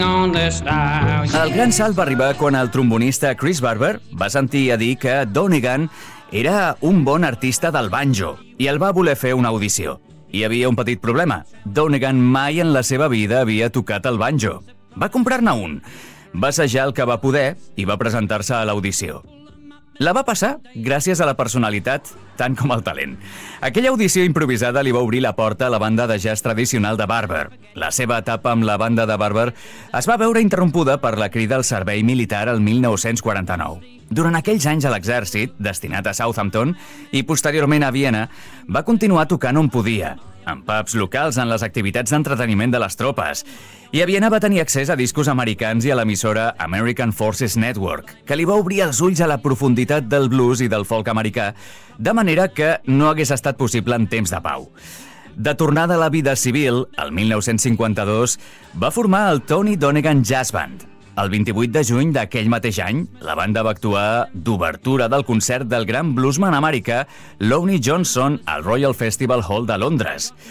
El gran salt va arribar quan el trombonista Chris Barber va sentir a dir que Donegan era un bon artista del banjo i el va voler fer una audició. Hi havia un petit problema. Donegan mai en la seva vida havia tocat el banjo. Va comprar-ne un, va assajar el que va poder i va presentar-se a l'audició. La va passar gràcies a la personalitat, tant com el talent. Aquella audició improvisada li va obrir la porta a la banda de jazz tradicional de Barber. La seva etapa amb la banda de Barber es va veure interrompuda per la crida al servei militar el 1949. Durant aquells anys a l'exèrcit, destinat a Southampton i posteriorment a Viena, va continuar tocant on podia, en pubs locals, en les activitats d'entreteniment de les tropes. I a Viena va tenir accés a discos americans i a l'emissora American Forces Network, que li va obrir els ulls a la profunditat del blues i del folk americà, de manera que no hagués estat possible en temps de pau. De tornada a la vida civil, el 1952, va formar el Tony Donegan Jazz Band. El 28 de juny d'aquell mateix any, la banda va actuar d'obertura del concert del gran bluesman americà Lonnie Johnson al Royal Festival Hall de Londres.